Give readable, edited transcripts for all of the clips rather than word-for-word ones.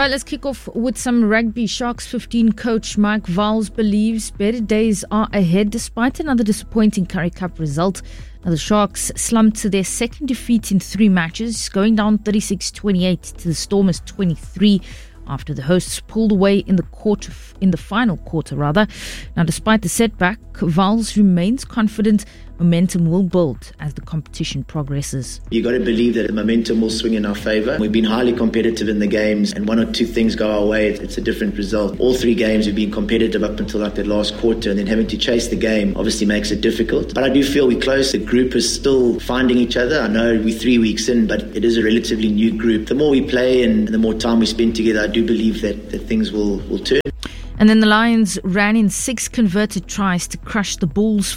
Right, let's kick off with some rugby. Sharks 15 coach Mike Vowles believes better days are ahead despite another disappointing Currie Cup result. Now, the Sharks slumped to their second defeat in 3 matches, going down 36-28 to the Stormers 23 after the hosts pulled away in the final quarter. Now, despite the setback, Vowles remains confident momentum will build as the competition progresses. You got to believe that the momentum will swing in our favour. We've been highly competitive in the games, and 1 or 2 things go our way, it's a different result. All 3 games we've been competitive up until that last quarter, and then having to chase the game obviously makes it difficult. But I do feel we're close. The group is still finding each other. I know we're 3 weeks in, but it is a relatively new group. The more we play and the more time we spend together, I do believe that things will turn. And then the Lions ran in 6 converted tries to crush the Bulls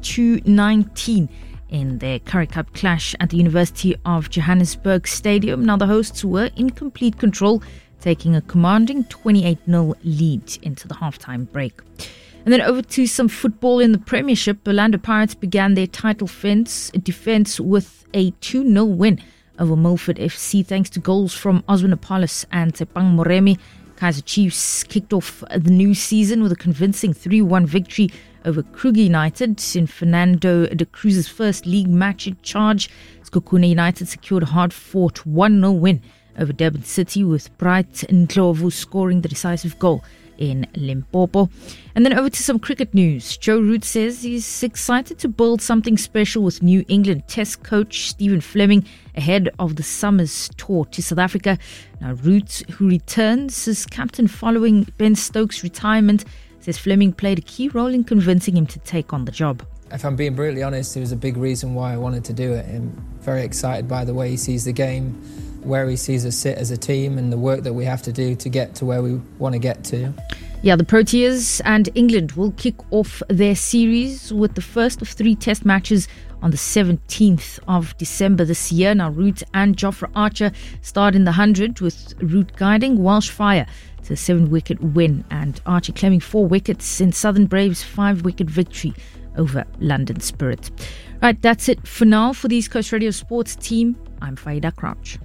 42-19 in their Currie Cup clash at the University of Johannesburg Stadium. Now, the hosts were in complete control, taking a commanding 28-0 lead into the halftime break. And then over to some football in the Premiership. Orlando Pirates began their title defence with a 2-0 win over Milford FC, thanks to goals from Oswin Apollos and Tepang Moremi. Kaizer Chiefs kicked off the new season with a convincing 3-1 victory over Kruger United in Fernando de Cruz's first league match in charge. Skokuna United secured a hard-fought 1-0 win over Durban City, with Bright Ndlovu scoring the decisive goal in Limpopo. And then over to some cricket news. Joe Root says he's excited to build something special with New England Test coach Stephen Fleming ahead of the summer's tour to South Africa. Now, Root, who returns as captain following Ben Stokes' retirement, says Fleming played a key role in convincing him to take on the job. If I'm being brutally honest, it was a big reason why I wanted to do it. I'm very excited by the way he sees the game, where he sees us sit as a team, and the work that we have to do to get to where we want to get to. Yeah, the Proteas and England will kick off their series with the first of 3 test matches on the 17th of December this year. Now, Root and Jofra Archer start in the 100, with Root guiding Welsh Fire to a 7-wicket win and Archer claiming 4 wickets in Southern Braves' 5-wicket victory over London Spirit. Right, that's it for now for the East Coast Radio Sports team. I'm Faida Crouch.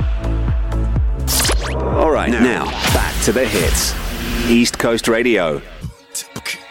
All right, now back to the hits. East Coast Radio.